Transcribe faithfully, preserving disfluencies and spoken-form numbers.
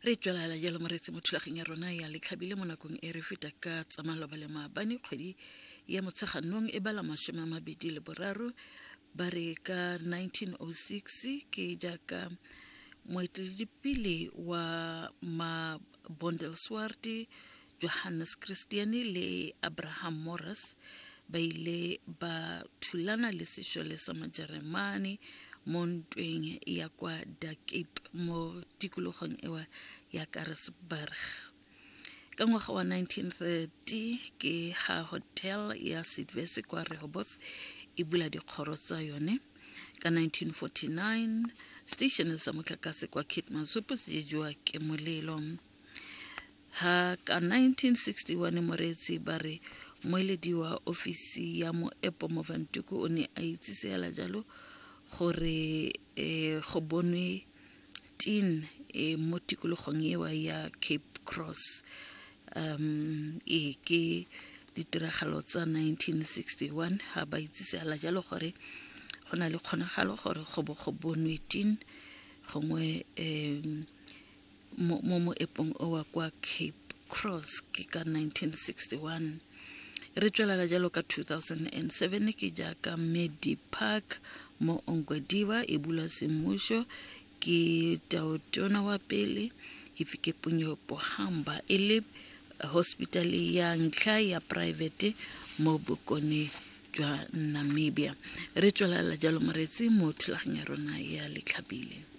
Re tswela la jalo moretsi mo thulageng ya rona ya lekhabile mo nakong e re feta ka tsamalo le maabane kgwedi ya motsheganong e bala mashome a mabedi le boraro ba re ka nineteen oh six ke jaka moeteledipele wa ma Bondelswart Johannes Christiani le Abraham Morris ba ile ba thulana le sešole sa majeremane mo ntweng ya kwa Da Cape mo tikologong ewa ya Karasburg. Ka ngwaga wa nineteen thirty ke ha hotel ya Sidvesi kwa Rehoboth e bula dikgoro tsa yone. Ka nineteen forty-nine station sa motlakase kwa Keetmanshoop se jwa ke molelo. Ha ka nineteen sixty-one moretsi bare moeledi wa ofisi ya mo Epo Movantuku o ne a itsisela jalo gore e go bonwe tin e mo tikologong ewa ya Cape Cross um e ke ditiragalo tsa nineteen sixty-one ha ba itsisela jalo gore gona le kgonagalo gore go bo go bonwe tin gongwe em mo mo epong o wa kwa Cape Cross ke ka nineteen sixty-one. Re tswela la jalo ka two thousand seven ke jaka Medi Park mo Ongwediva e bula semusho ke taotona wa pele e fike punyo Pohamba ele hospital ya ntlha ya private mo Bokone jwa Namibia. Re tswela la jalo moretsi mo thulaganya rona ya lekhabile.